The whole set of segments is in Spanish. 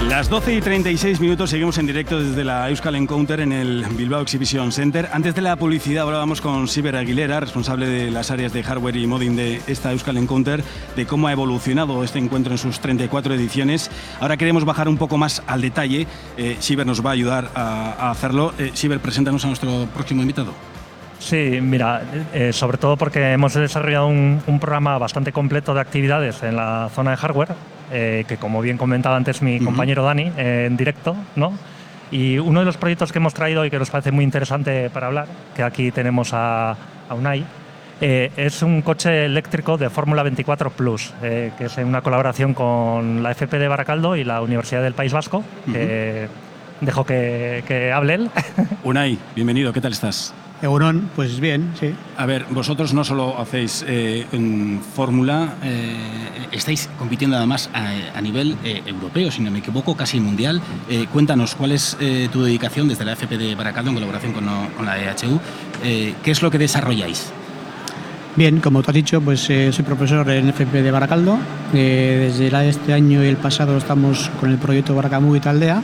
Las 12:36, seguimos en directo desde la Euskal Encounter en el Bilbao Exhibition Center. Antes de la publicidad hablábamos con Xiber Aguilera, responsable de las áreas de hardware y modding de esta Euskal Encounter, de cómo ha evolucionado este encuentro en sus 34 ediciones. Ahora queremos bajar un poco más al detalle. Xiber nos va a ayudar a hacerlo. Xiber, preséntanos a nuestro próximo invitado. Sí, mira, sobre todo porque hemos desarrollado un programa bastante completo de actividades en la zona de hardware, que como bien comentaba antes mi compañero Dani, en directo, ¿no? Y uno de los proyectos que hemos traído y que nos parece muy interesante para hablar, que aquí tenemos a Unai, es un coche eléctrico de Fórmula 24 Plus, que es una colaboración con la FP de Baracaldo y la Universidad del País Vasco. Dejo que hable él. Unai, bienvenido, ¿qué tal estás? Egunon, pues bien, sí. A ver, vosotros no solo hacéis en Fórmula, estáis compitiendo además a nivel europeo, si no me equivoco, casi mundial. Cuéntanos, ¿cuál es tu dedicación desde la FP de Baracaldo en colaboración con la EHU? ¿Qué es lo que desarrolláis? Bien, como tú has dicho, pues soy profesor en FP de Baracaldo. Desde este año y el pasado estamos con el proyecto Baracamú y Taldea,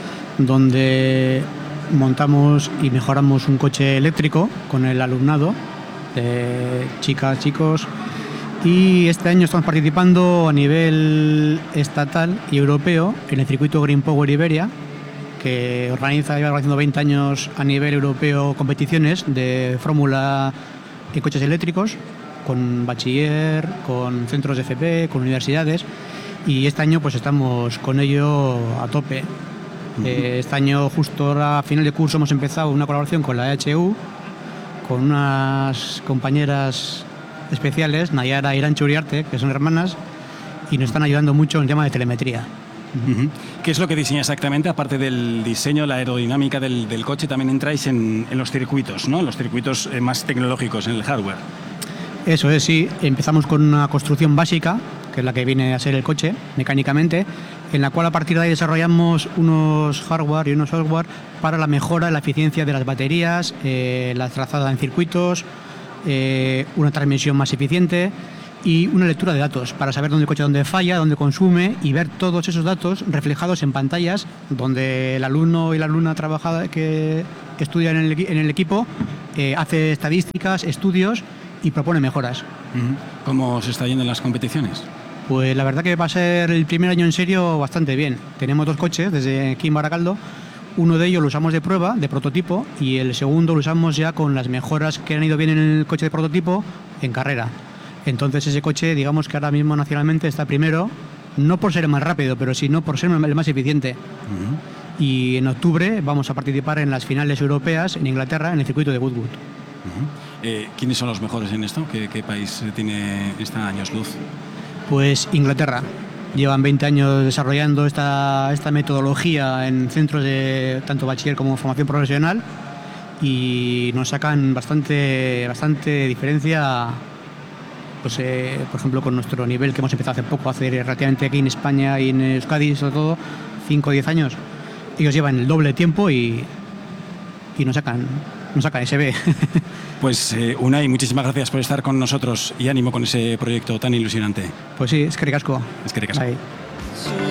donde montamos y mejoramos un coche eléctrico con el alumnado, chicas, chicos, y este año estamos participando a nivel estatal y europeo en el circuito Green Power Iberia, que lleva organizando 20 años a nivel europeo competiciones de fórmula en coches eléctricos, con bachiller, con centros de FP, con universidades, y este año pues estamos con ello a tope. Este año, justo ahora a final de curso, hemos empezado una colaboración con la EHU, con unas compañeras especiales, Nayara y Irancho Uriarte, que son hermanas, y nos están ayudando mucho en el tema de telemetría. ¿Qué es lo que diseña exactamente? Aparte del diseño, la aerodinámica del coche, también entráis en los circuitos, ¿no? Los circuitos más tecnológicos, en el hardware. Eso es, sí. Empezamos con una construcción básica, que es la que viene a ser el coche, mecánicamente, en la cual a partir de ahí desarrollamos unos hardware y unos software para la mejora de la eficiencia de las baterías, la trazada en circuitos, una transmisión más eficiente y una lectura de datos para saber dónde el coche dónde falla, dónde consume y ver todos esos datos reflejados en pantallas donde el alumno y la alumna trabajada que estudia en el equipo hace estadísticas, estudios y propone mejoras. ¿Cómo se está yendo en las competiciones? Pues la verdad que va a ser el primer año en serio bastante bien. Tenemos 2 coches desde aquí en Baracaldo. Uno de ellos lo usamos de prueba, de prototipo, y el segundo lo usamos ya con las mejoras que han ido bien en el coche de prototipo en carrera. Entonces ese coche, digamos que ahora mismo nacionalmente está primero, no por ser el más rápido, pero sino por ser el más eficiente. Y en octubre vamos a participar en las finales europeas en Inglaterra, en el circuito de Goodwood. ¿Quiénes son los mejores en esto? ¿Qué país tiene esta años luz? Pues Inglaterra. Llevan 20 años desarrollando esta metodología en centros de tanto bachiller como formación profesional y nos sacan bastante diferencia, pues, por ejemplo, con nuestro nivel que hemos empezado hace poco, hace relativamente aquí en España y en Euskadi, sobre todo, 5 o 10 años. Ellos llevan el doble tiempo y nos sacan SB. Pues Unai, muchísimas gracias por estar con nosotros y ánimo con ese proyecto tan ilusionante. Pues sí, eskerrik asko. Eskerrik asko. Bye.